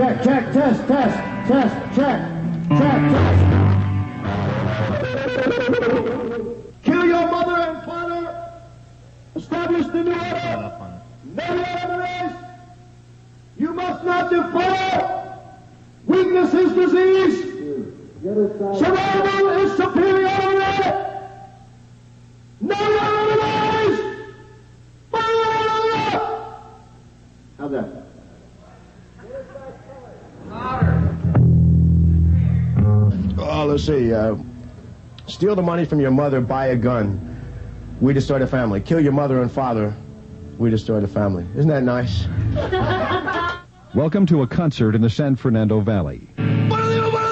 Check, check, test, check, test. Kill your mother and father. Establish the new order. Know your enemies. You must not defer. Weakness is disease. Survival is superiority. Know your enemies. How's that? Oh, let's see. Steal the money from your mother, buy a gun. We destroy the family. Kill your mother and father. We destroy the family. Isn't that nice? Welcome to a concert in the San Fernando Valley.